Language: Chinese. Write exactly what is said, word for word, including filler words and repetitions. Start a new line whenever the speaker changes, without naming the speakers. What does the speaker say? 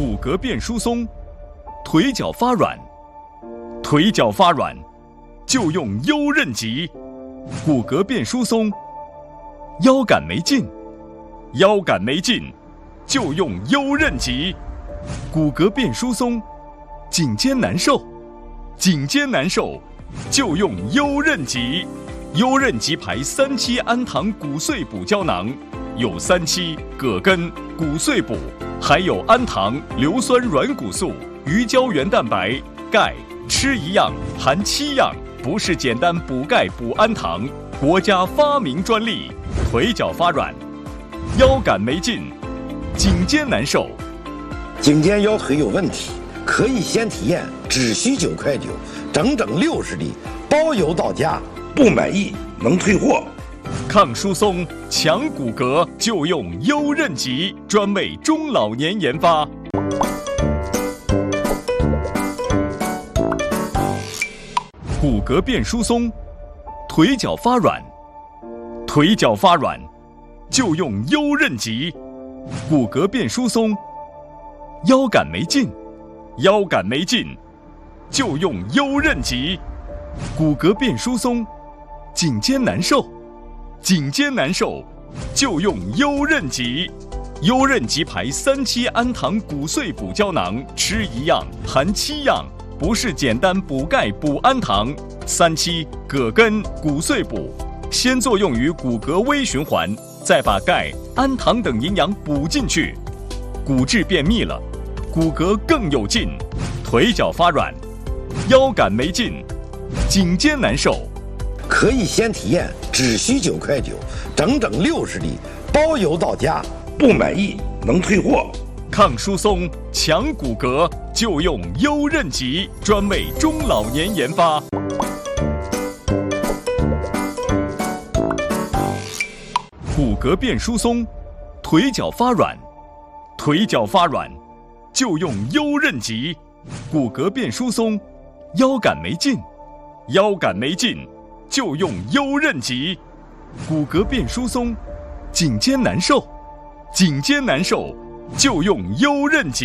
骨骼变疏松，腿脚发软，腿脚发软就用优韧极。骨骼变疏松，腰杆没劲，腰杆没劲就用优韧极。骨骼变疏松，颈肩难受，颈肩难受就用优韧极。优韧极牌三七氨糖骨碎补胶囊，有三七、葛根、骨碎补，还有氨糖、硫酸软骨素、鱼胶原蛋白、钙，吃一样含七样，不是简单补钙补氨糖，国家发明专利。腿脚发软，腰杆没劲，颈肩难受，
颈肩腰腿有问题，可以先体验，只需九块九，整整六十粒，包邮到家，不满意能退货。
抗疏松、强骨骼就用优韧极，专为中老年研发。骨骼变疏松，腿脚发软，腿脚发软就用优韧极。骨骼变疏松，腰杆没劲，腰杆没劲就用优韧极。骨骼变疏松，颈肩难受，颈肩难受就用优韧极。优韧极牌三七氨糖骨碎补胶囊，吃一样含七样，不是简单补钙补氨糖。三七、葛根、骨碎补，先作用于骨骼微循环，再把钙、氨糖等营养补进去，骨质变密了，骨骼更有劲。腿脚发软，腰杆没劲，颈肩难受，
可以先体验，只需九块九，整整六十粒，包邮到家，不满意能退货。
抗疏松、强骨骼就用优韧极，专为中老年研发。骨骼变疏松，腿脚发软，腿脚发软就用优韧极。骨骼变疏松，腰杆没劲，腰杆没劲就用优韧极。骨骼变疏松，颈肩难受，颈肩难受就用优韧极。